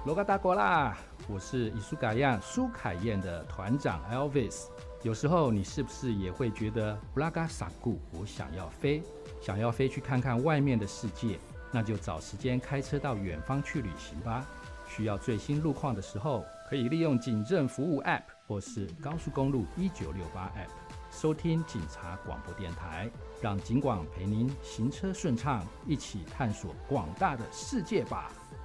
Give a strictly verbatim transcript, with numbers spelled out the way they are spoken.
罗嘎达国啦，我是伊苏嘎样苏凯燕的团长 Elvis。有时候你是不是也会觉得布拉嘎萨固，我想要飞，想要飞去看看外面的世界，那就找时间开车到远方去旅行吧。需要最新路况的时候，可以利用警政服务 App 或是高速公路一九六八 App 收听警察广播电台，让警广陪您行车顺畅，一起探索广大的世界吧。